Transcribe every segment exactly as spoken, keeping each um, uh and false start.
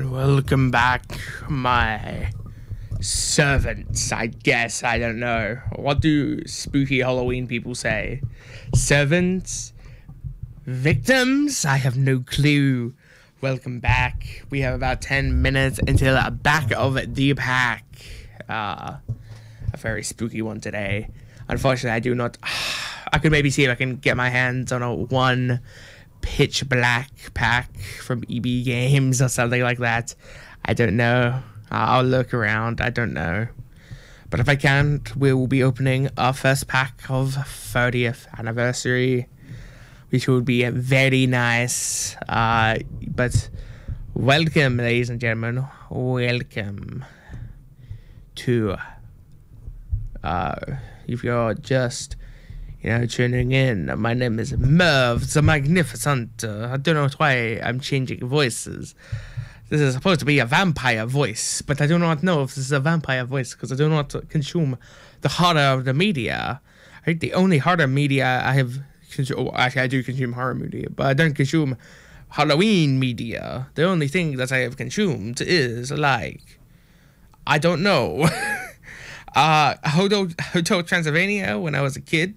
Welcome back, my servants, I guess. I don't know. What do spooky Halloween people say? Servants? Victims? I have no clue. Welcome back. We have about ten minutes until the back of the pack. Uh, a very spooky one today. Unfortunately, I do not... I could maybe see if I can get my hands on a one pitch black pack from E B Games or something like that. I don't know. I'll look around. I don't know. But if I can, we will be opening our first pack of thirtieth anniversary, which would be very nice. Uh, but welcome, ladies and gentlemen. Welcome to... Uh, if you're just... You know, tuning in. My name is Merv the Magnificent. Uh, I don't know why I'm changing voices. This is supposed to be a vampire voice, but I do not know if this is a vampire voice because I do not consume the horror of the media. I think the only horror media I have consumed... Oh, actually, I do consume horror media, but I don't consume Halloween media. The only thing that I have consumed is, like... I don't know... Uh, Hotel, Hotel Transylvania when I was a kid.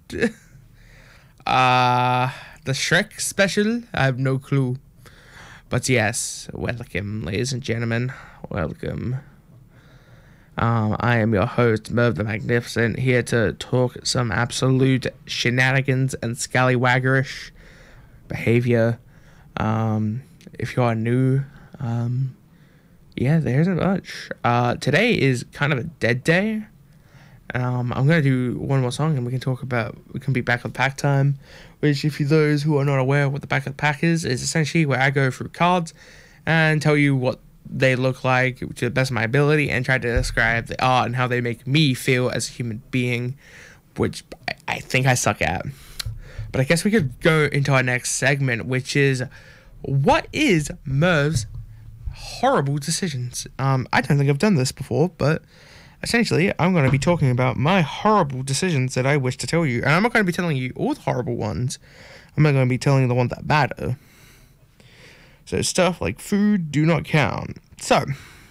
uh, the Shrek special, I have no clue. But yes, welcome, ladies and gentlemen. Welcome. Um, I am your host, Merv the Magnificent, here to talk some absolute shenanigans and scallywaggerish behavior. Um, if you are new, um, yeah, there isn't much. Uh, today is kind of a dead day. Um, I'm going to do one more song and we can talk about, we can be back of the pack time, which if you those who are not aware of what the back of the pack is, is essentially where I go through cards and tell you what they look like to the best of my ability and try to describe the art and how they make me feel as a human being, which I, I think I suck at. But I guess we could go into our next segment, which is, what is Merv's horrible decisions? Um, I don't think I've done this before, but... Essentially, I'm going to be talking about my horrible decisions that I wish to tell you. And I'm not going to be telling you all the horrible ones. I'm not going to be telling you the ones that matter. So stuff like food do not count. So,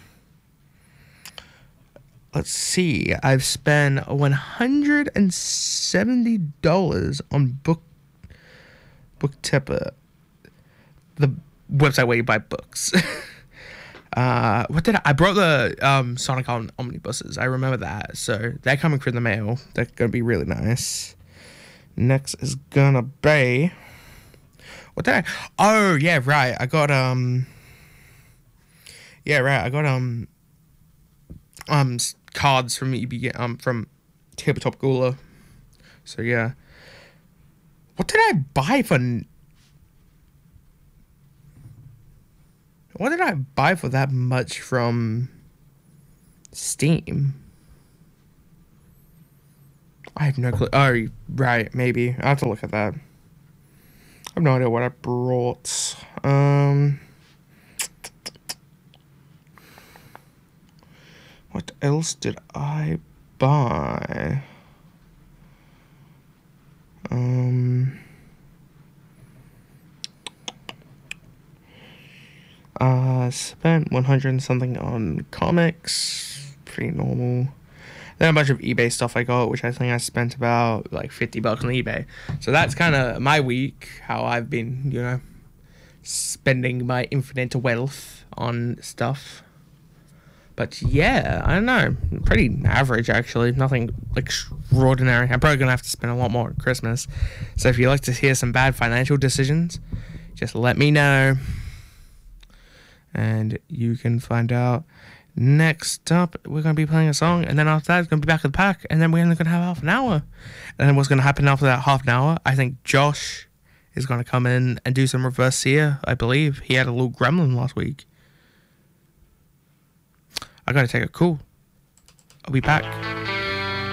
let's see. I've spent one hundred seventy dollars on Book Booktipper, the website where you buy books. Uh, what did I, I brought the um, Sonic Om- omnibuses. I remember that. So they're coming through the mail. They're gonna be really nice. Next is gonna be, what did I? Oh yeah, right. I got um. Yeah, right. I got um. Um, cards from E B um from Tabletop Gula. So yeah. What did I buy for? What did I buy for that much from Steam? I have no clue. Oh, right, maybe. I have to look at that. I have no idea what I brought. Um, what else did I buy? Um... Uh, spent one hundred and something on comics, pretty normal. Then a bunch of eBay stuff I got, which I think I spent about like fifty bucks on eBay. So that's kind of my week, how I've been, you know, spending my infinite wealth on stuff. But yeah, I don't know, pretty average actually, nothing extraordinary. I'm probably gonna have to spend a lot more at Christmas. So if you'd like to hear some bad financial decisions, just let me know. And you can find out. Next up, we're going to be playing a song. And then after that, it's going to be back at the pack. And then we're only going to have half an hour. And then what's going to happen after that half an hour, I think Josh is going to come in and do some reverse seer, I believe. He had a little gremlin last week. I got to take a cool. I'll be back.